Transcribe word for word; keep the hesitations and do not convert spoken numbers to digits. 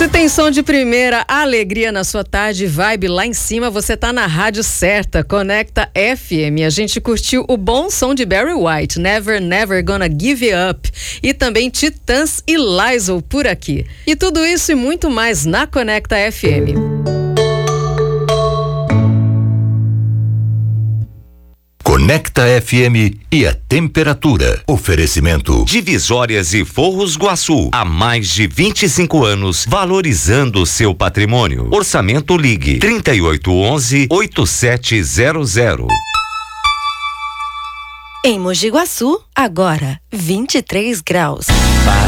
Tem som de primeira, alegria na sua tarde, vibe lá em cima, você tá na rádio certa, Conecta F M. A gente curtiu o bom som de Barry White, Never, Never Gonna Give It Up, e também Titãs e Lizzo por aqui. E tudo isso e muito mais na Conecta F M. Conecta F M e a temperatura. Oferecimento Divisórias e Forros Guaçu. Há mais de vinte e cinco anos, valorizando o seu patrimônio. Orçamento Ligue trinta e oito onze, oitenta e sete zero zero. Em Mogi Guaçu, agora vinte e três graus.